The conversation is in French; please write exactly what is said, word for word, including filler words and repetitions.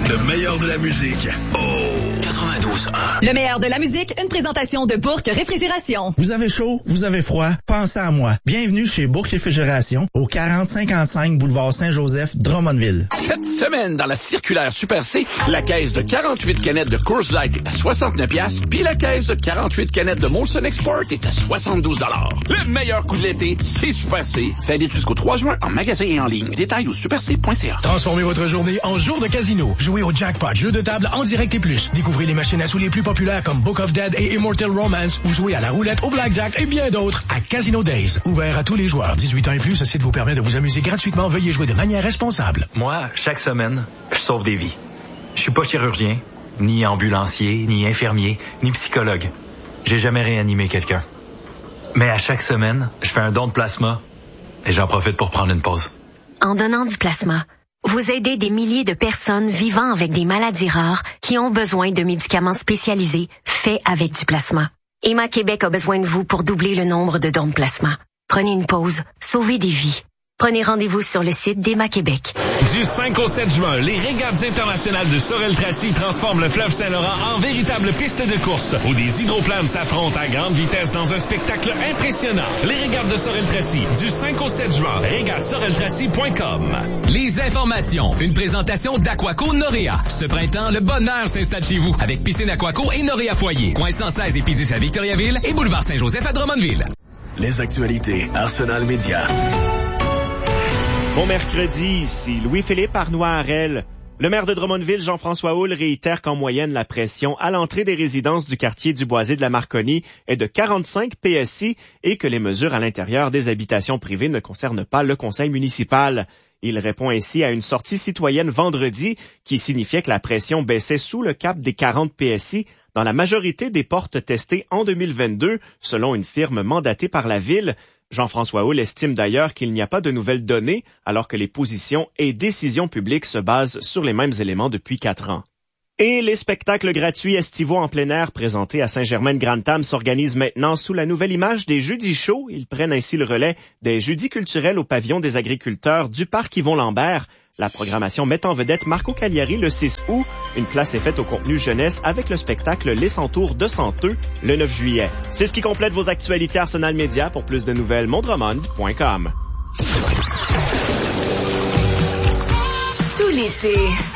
Le meilleur de la musique. Oh! quatre-vingt-douze un. Le meilleur de la musique, une présentation de Bourque Réfrigération. Vous avez chaud, vous avez froid, pensez à moi. Bienvenue chez Bourque Réfrigération, au quarante cinquante-cinq boulevard Saint-Joseph, Drummondville. Cette semaine, dans la circulaire Super C, la caisse de quarante-huit canettes de Coors Light est à soixante-neuf piastres, puis la caisse de quarante-huit canettes de Molson Export est à soixante-douze dollars. Le meilleur coup de l'été, c'est Super C. Valide jusqu'au trois juin en magasin et en ligne. Détails au super c point c a. Transformez votre journée en jour de casino. Jouez au jackpot, jeu de table en direct et plus. Découvrez les machines à sous les plus populaires comme Book of Dead et Immortal Romance ou jouez à la roulette, au blackjack et bien d'autres à Casino Days. Ouvert à tous les joueurs. dix-huit ans et plus, ce site vous permet de vous amuser gratuitement. Veuillez jouer de manière responsable. Moi, chaque semaine, je sauve des vies. Je suis pas chirurgien, ni ambulancier, ni infirmier, ni psychologue. J'ai jamais réanimé quelqu'un. Mais à chaque semaine, je fais un don de plasma et j'en profite pour prendre une pause. En donnant du plasma, vous aidez des milliers de personnes vivant avec des maladies rares qui ont besoin de médicaments spécialisés faits avec du plasma. Emma Québec a besoin de vous pour doubler le nombre de dons de plasma. Prenez une pause, sauvez des vies. Prenez rendez-vous sur le site d'Emma Québec. Du cinq au sept juin, les régates internationales de Sorel-Tracy transforment le fleuve Saint-Laurent en véritable piste de course où des hydroplanes s'affrontent à grande vitesse dans un spectacle impressionnant. Les régates de Sorel-Tracy, du cinq au sept juin, régates sorel tracy point com. Les informations, une présentation d'Aquaco Noréa. Ce printemps, le bonheur s'installe chez vous avec piscine Aquaco et Noréa Foyer. Coin cent seize et P dix à Victoriaville et boulevard Saint-Joseph à Drummondville. Les actualités Arsenal Média. Bon mercredi, ici Louis-Philippe Arnois-Harel. Le maire de Drummondville, Jean-François Houle, réitère qu'en moyenne, la pression à l'entrée des résidences du quartier du Boisé de la Marconi est de quarante-cinq P S I et que les mesures à l'intérieur des habitations privées ne concernent pas le conseil municipal. Il répond ainsi à une sortie citoyenne vendredi qui signifiait que la pression baissait sous le cap des quarante P S I dans la majorité des portes testées en deux mille vingt-deux, selon une firme mandatée par la ville. Jean-François Houle estime d'ailleurs qu'il n'y a pas de nouvelles données, alors que les positions et décisions publiques se basent sur les mêmes éléments depuis quatre ans. Et les spectacles gratuits estivaux en plein air présentés à Saint-Germain-de-Grantham s'organisent maintenant sous la nouvelle image des Jeudis chauds. Ils prennent ainsi le relais des Jeudis culturels au pavillon des agriculteurs du parc Yvon-Lambert. La programmation met en vedette Marco Cagliari le six août. Une place est faite au contenu jeunesse avec le spectacle Les Centaures de Santeux le neuf juillet. C'est ce qui complète vos actualités Arsenal Média. Pour plus de nouvelles, mondromond point com. Tout l'été,